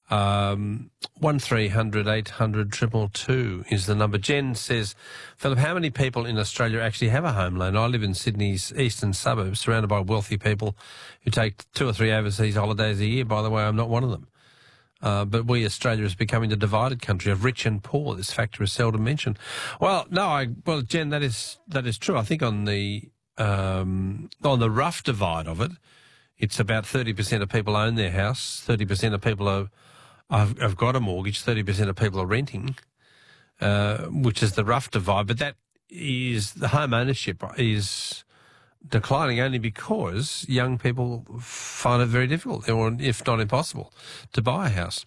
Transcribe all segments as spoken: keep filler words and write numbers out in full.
Um, one three hundred eight hundred two two two is the number. Jen says, Philip, how many people in Australia actually have a home loan? I live in Sydney's eastern suburbs, surrounded by wealthy people who take two or three overseas holidays a year. By the way, I'm not one of them. Uh, but we, Australia, is becoming a divided country of rich and poor. This factor is seldom mentioned. Well, no, I, well, Jen, that is that is true. I think on the um, on the rough divide of it, it's about thirty percent of people own their house, thirty percent of people are, have, have got a mortgage, thirty percent of people are renting, uh, which is the rough divide. But that is, the home ownership is declining only because young people find it very difficult, or if not impossible, to buy a house.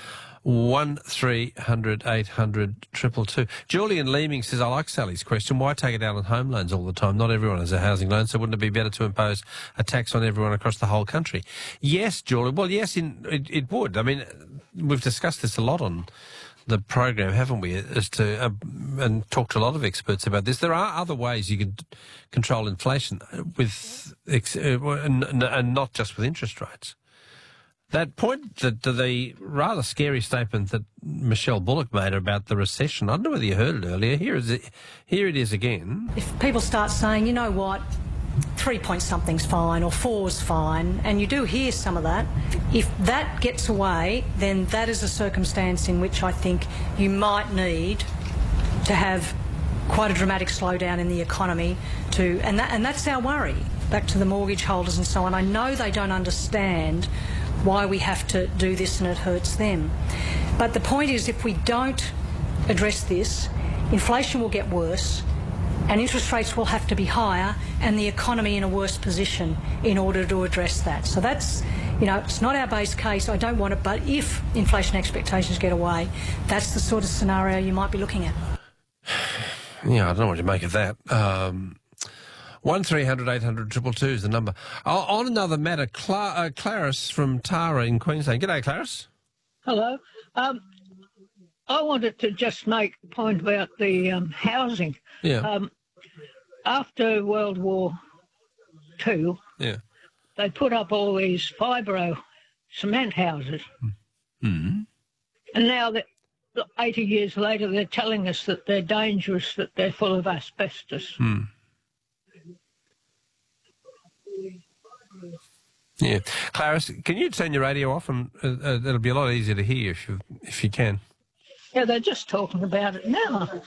One three hundred eight hundred two two two. Julian Leeming says, I like Sally's question. Why take it out on home loans all the time? Not everyone has a housing loan, so wouldn't it be better to impose a tax on everyone across the whole country? Yes, Julian. Well, yes, in, it, it would. I mean, we've discussed this a lot on the program, haven't we, as to uh, and talked to a lot of experts about this. There are other ways you can control inflation with ex- uh, and, and not just with interest rates. That point, that the rather scary statement that Michelle Bullock made about the recession, I don't know whether you heard it earlier. Here is it, here it is again. If people start saying, you know what, three point something's fine or four's fine, and you do hear some of that, if that gets away, then that is a circumstance in which I think you might need to have quite a dramatic slowdown in the economy to, and that, and that's our worry, back to the mortgage holders and so on. I know they don't understand why we have to do this and it hurts them. But the point is, if we don't address this, inflation will get worse and interest rates will have to be higher and the economy in a worse position in order to address that. So that's, you know, it's not our base case. I don't want it, but if inflation expectations get away, that's the sort of scenario you might be looking at. Yeah, I don't know what to make of that. Um, one three hundred eight hundred two two two is the number. Oh, on another matter, Cla- uh, Clarice from Tara in Queensland. G'day, Clarice. Hello. Um, I wanted to just make a point about the um, housing. Yeah. Um, after World War Two, yeah. they put up all these fibro cement houses. Mm-hmm. And now, that eighty years later, they're telling us that they're dangerous, that they're full of asbestos. Mm. Yeah, Clarice, can you turn your radio off, and uh, uh, it'll be a lot easier to hear if you if you can. Yeah, they're just talking about it now.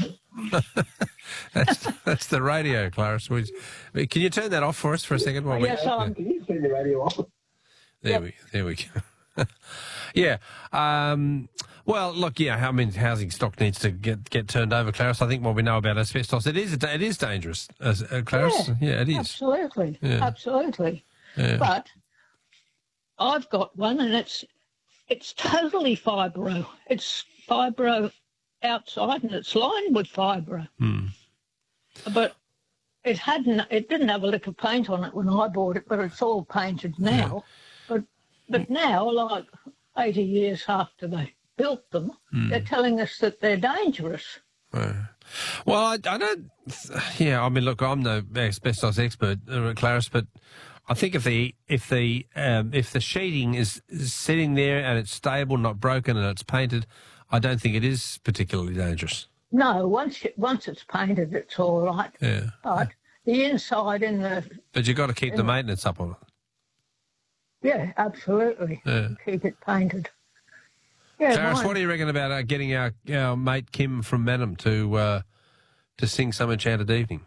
that's that's the radio, Clarice. Can you turn that off for us for a second? While yes, we, um, yeah. Can you turn the radio off? There yep. we there we go. yeah. Um, well, look, yeah. I mean, housing stock needs to get get turned over, Clarice. I think what we know about asbestos, it is it is dangerous, as uh, Clarice. Yeah, yeah, it is. Absolutely, yeah. absolutely. Yeah. But I've got one, and it's it's totally fibro. It's fibro outside, and it's lined with fibro. Hmm. But it hadn't. It didn't have a lick of paint on it when I bought it, but it's all painted now. Yeah. But but now, like eighty years after they built them, hmm. they're telling us that they're dangerous. Uh, well, I, I don't. Yeah, I mean, look, I'm no asbestos expert, uh, Clarice, but I think if the if the um, if the sheeting is, is sitting there and it's stable, not broken, and it's painted, I don't think it is particularly dangerous. No, once it, once it's painted, it's all right. Yeah. But the inside in the. But you've got to keep the maintenance up on it. Yeah, absolutely. Yeah. Keep it painted. Yeah, Clarice, mine. what do you reckon about uh, getting our, our mate Kim from Manham to uh, to sing Some Enchanted Evening?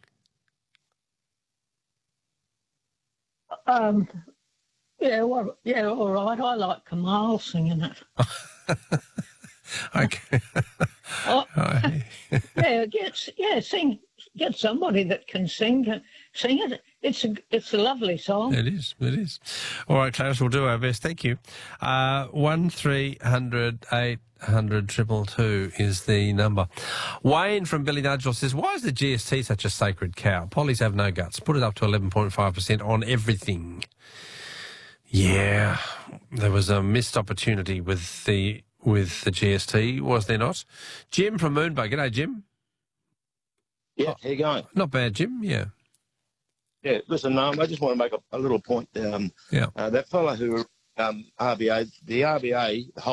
Um, yeah, well, yeah, all right. I like Kamal singing it. Okay. oh, yeah, get yeah, sing. Get somebody that can sing sing it. It's a it's a lovely song. It is. It is. All right, Clarice, we'll do our best. Thank you. Uh, one three hundred eight hundred triple two is the number. Wayne from Billy Nudgel says, "Why is the G S T such a sacred cow? Pollies have no guts. Put it up to eleven point five percent on everything." Yeah, there was a missed opportunity with the with the G S T, was there not? Jim from Moonbug. G'day, Jim. Yeah, oh, how you going? Not bad, Jim. Yeah. Yeah, listen, um, I just want to make a, a little point. Um, yeah. Uh, that fellow who, um, R B A, the R B A, the whole